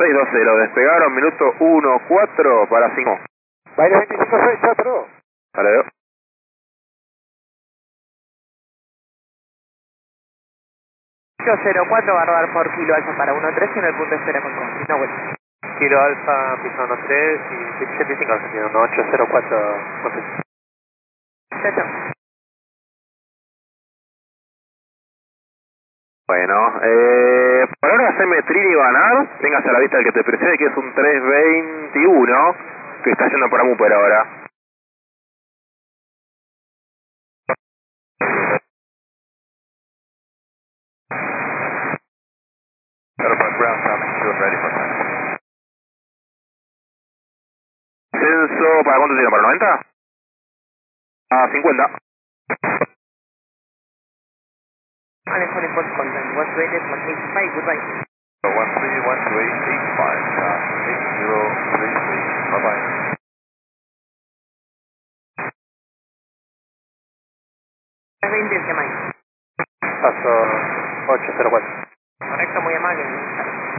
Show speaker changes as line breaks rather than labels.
620, despegaron, minuto 1-4 para 5.
Baile 25-6, chao, hasta luego.
Vale, veo.
Kilo 04 va a rodar por Kilo Alfa para 13 en el punto de espera con no vuelta.
Kilo Alfa, piso 13 y 75, Argentina 1804.
Chao, chao.
Bueno, por ahora haceme Trini Banar, tengas a la vista el que te precede, que es un 321, que está yendo por Amuper ahora. Censo, ¿para cuánto tiene? ¿Para 90? A 50.
And it's 24 content. What's rated 185, goodbye.
131285, 8033, bye bye.
Es 20 el que más.
Paso 804.
Correcto, muy amable.